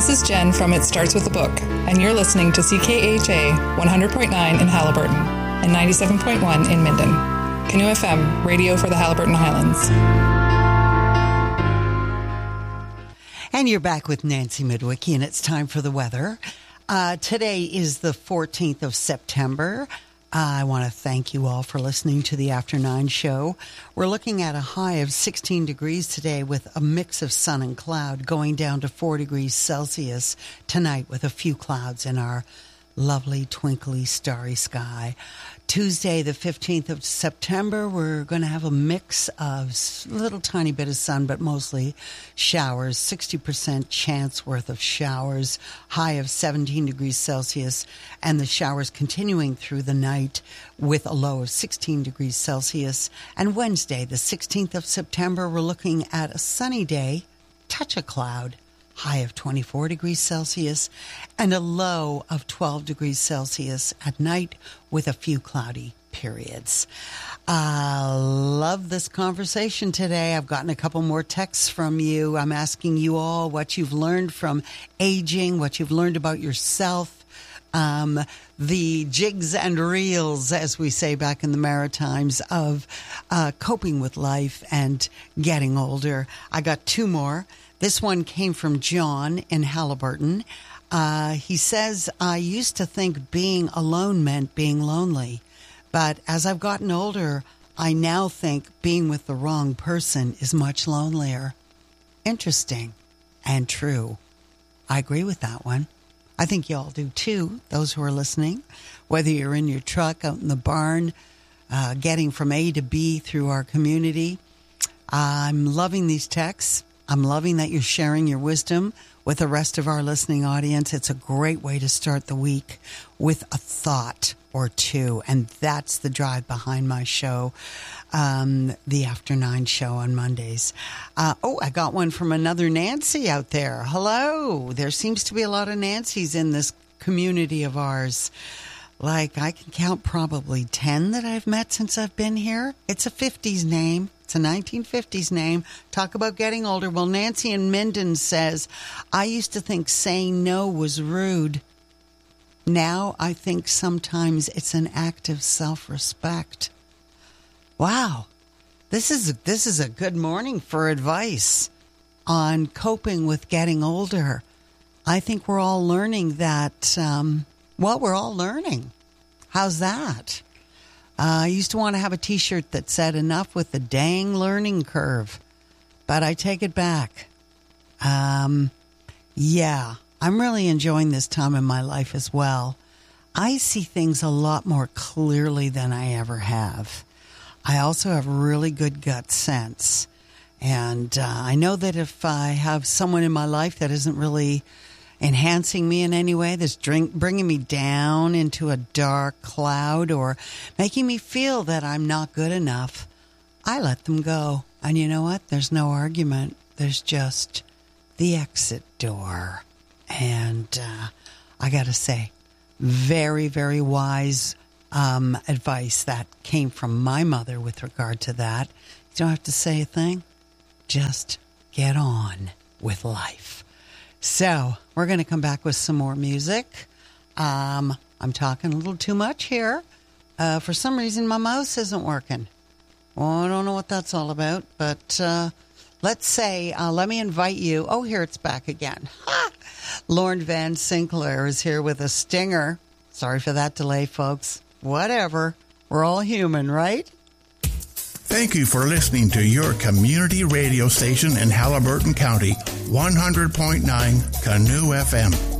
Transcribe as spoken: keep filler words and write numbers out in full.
This is Jen from It Starts With a Book, and you're listening to C K H A one hundred point nine in Haliburton and ninety-seven point one in Minden. Canoe F M, radio for the Haliburton Highlands. And you're back with Nancy Midwicki, and it's time for the weather. Uh, today is the fourteenth of September. Uh, I want to thank you all for listening to the After Nine show. We're looking at a high of sixteen degrees today with a mix of sun and cloud, going down to four degrees Celsius tonight with a few clouds in our lovely, twinkly, starry sky. Tuesday, the fifteenth of September, we're going to have a mix of a little tiny bit of sun, but mostly showers, sixty percent chance worth of showers, high of seventeen degrees Celsius, and the showers continuing through the night with a low of sixteen degrees Celsius. And Wednesday, the sixteenth of September, we're looking at a sunny day, touch of cloud, high of twenty-four degrees Celsius, and a low of twelve degrees Celsius at night with a few cloudy periods. I love this conversation today. I've gotten a couple more texts from you. I'm asking you all what you've learned from aging, what you've learned about yourself, um, the jigs and reels, as we say back in the Maritimes, of uh, coping with life and getting older. I got two more. This one came from John in Haliburton. Uh, he says, I used to think being alone meant being lonely, but as I've gotten older, I now think being with the wrong person is much lonelier. Interesting and true. I agree with that one. I think you all do too, those who are listening, whether you're in your truck, out in the barn, uh, getting from A to B through our community. I'm loving these texts. I'm loving that you're sharing your wisdom with the rest of our listening audience. It's a great way to start the week with a thought or two, and that's the drive behind my show, um, the After Nine show on Mondays. Uh, oh, I got one from another Nancy out there. Hello. There seems to be a lot of Nancys in this community of ours. Like, I can count probably ten that I've met since I've been here. It's a fifties name. It's a nineteen fifties name. Talk about getting older. Well, Nancy in Minden says, I used to think saying no was rude. Now I think sometimes it's an act of self-respect. Wow. This is, this is a good morning for advice on coping with getting older. I think we're all learning that, um, well, we're all learning. How's that? Uh, I used to want to have a T-shirt that said enough with the dang learning curve, but I take it back. Um, yeah, I'm really enjoying this time in my life as well. I see things a lot more clearly than I ever have. I also have really good gut sense. And uh, I know that if I have someone in my life that isn't really enhancing me in any way, that's drink, bringing me down into a dark cloud or making me feel that I'm not good enough, I let them go. And you know what? There's no argument. There's just the exit door. And uh, I got to say, very, very wise um, advice that came from my mother with regard to that. You don't have to say a thing. Just get on with life. So we're going to come back with some more music. Um, I'm talking a little too much here. Uh, for some reason, my mouse isn't working. Well, I don't know what that's all about, but uh, let's say, uh, let me invite you. Oh, here it's back again. Ha! Lorne Van Sinclair is here with a stinger. Sorry for that delay, folks. Whatever. We're all human, right? Thank you for listening to your community radio station in Haliburton County, one hundred point nine Canoe F M.